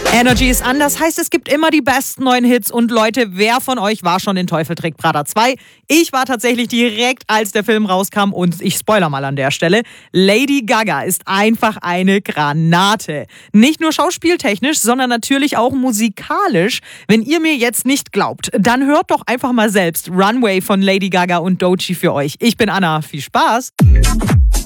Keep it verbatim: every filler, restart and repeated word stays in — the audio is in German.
Energy ist anders, heißt es gibt immer die besten neuen Hits. Und Leute, wer von euch war schon in Teufel trägt Prada zwei? Ich war tatsächlich direkt, als der Film rauskam, und ich spoiler mal an der Stelle, Lady Gaga ist einfach eine Granate. Nicht nur schauspieltechnisch, sondern natürlich auch musikalisch. Wenn ihr mir jetzt nicht glaubt, dann hört doch einfach mal selbst Runway von Lady Gaga und Doechii für euch. Ich bin Anna, viel Spaß!